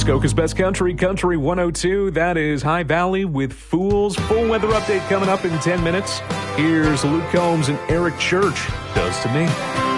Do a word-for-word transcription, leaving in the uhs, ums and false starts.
Muskoka's Best Country, Country one oh two. That is High Valley with Fools. Full weather update coming up in ten minutes. Here's Luke Combs and Eric Church. Does to me.